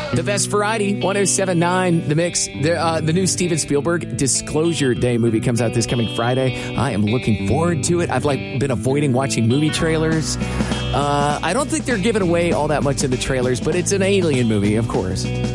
The best variety, 107.9 The Mix. The new Steven Spielberg Disclosure Day movie comes out this coming Friday. I am looking forward to it. I've been avoiding watching movie trailers. I don't think they're giving away all that much in the trailers, but it's an alien movie, of course.